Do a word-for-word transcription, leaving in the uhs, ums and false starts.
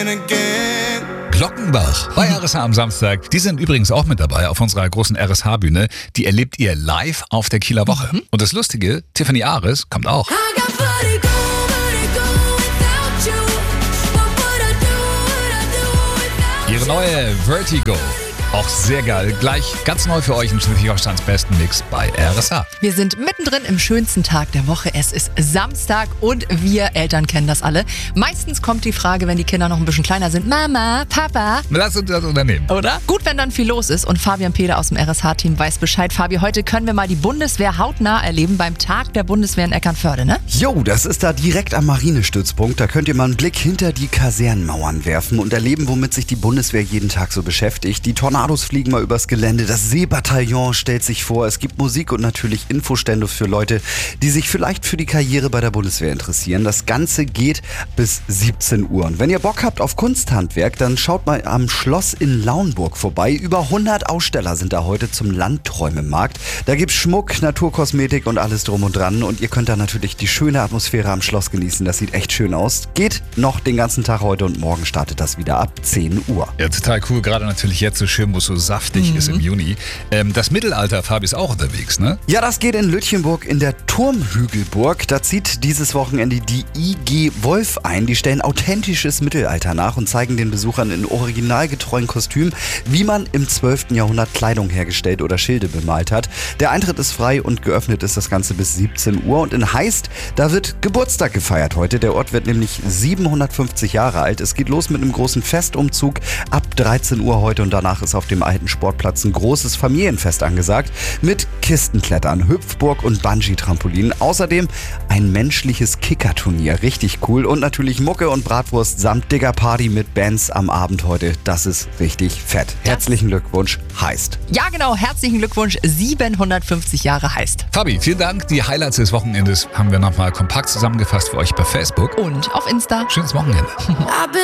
again, again. Glockenbach bei R S H am Samstag. Die sind übrigens auch mit dabei auf unserer großen R S H-Bühne. Die erlebt ihr live auf der Kieler Woche. Mhm. Und das Lustige, Tiffany Ares kommt auch. Ihre neue Vertigo. Auch sehr geil. Gleich ganz neu für euch im Schleswig-Holsteins besten Mix bei R S H. Wir sind mittendrin im schönsten Tag der Woche. Es ist Samstag und wir Eltern kennen das alle. Meistens kommt die Frage, wenn die Kinder noch ein bisschen kleiner sind: Mama, Papa. Lass uns das unternehmen. Oder? Gut, wenn dann viel los ist und Fabian Peder aus dem R S H-Team weiß Bescheid. Fabi, heute können wir mal die Bundeswehr hautnah erleben beim Tag der Bundeswehr in Eckernförde, ne? Jo, das ist da direkt am Marinestützpunkt. Da könnt ihr mal einen Blick hinter die Kasernenmauern werfen und erleben, womit sich die Bundeswehr jeden Tag so beschäftigt. Die Tornados fliegen mal übers Gelände, das Seebataillon stellt sich vor, es gibt Musik und natürlich Infostände für Leute, die sich vielleicht für die Karriere bei der Bundeswehr interessieren. Das Ganze geht bis siebzehn Uhr. Und wenn ihr Bock habt auf Kunsthandwerk, dann schaut mal am Schloss in Lauenburg vorbei. Über hundert Aussteller sind da heute zum Landträumemarkt. Da gibt's Schmuck, Naturkosmetik und alles drum und dran. Und ihr könnt da natürlich die schöne Atmosphäre am Schloss genießen. Das sieht echt schön aus. Geht noch den ganzen Tag heute und morgen startet das wieder ab zehn Uhr. Ja, total cool. Gerade natürlich jetzt so schön, wo es so saftig mhm. ist im Juni. Ähm, das Mittelalter, Fabi, ist auch unterwegs, ne? Ja, das geht in Lütchenburg in der Turmhügelburg. Da zieht dieses Wochenende die I G Wolf ein. Die stellen authentisches Mittelalter nach und zeigen den Besuchern in originalgetreuen Kostümen, wie man im zwölften Jahrhundert Kleidung hergestellt oder Schilde bemalt hat. Der Eintritt ist frei und geöffnet ist das Ganze bis siebzehn Uhr. Und in Heist, da wird Geburtstag gefeiert heute. Der Ort wird nämlich siebenhundertfünfzig Jahre alt. Es geht los mit einem großen Festumzug ab dreizehn Uhr heute und danach ist auf dem alten Sportplatz ein großes Familienfest angesagt mit Kistenklettern, Hüpfburg und Bungee-Trampolin. Außerdem ein menschliches Kickerturnier, richtig cool. Und natürlich Mucke und Bratwurst samt Digger-Party mit Bands am Abend heute. Das ist richtig fett. Herzlichen Glückwunsch, Heist. Ja genau, herzlichen Glückwunsch, siebenhundertfünfzig Jahre Heist. Fabi, vielen Dank. Die Highlights des Wochenendes haben wir nochmal kompakt zusammengefasst für euch bei Facebook. Und auf Insta. Schönes Wochenende.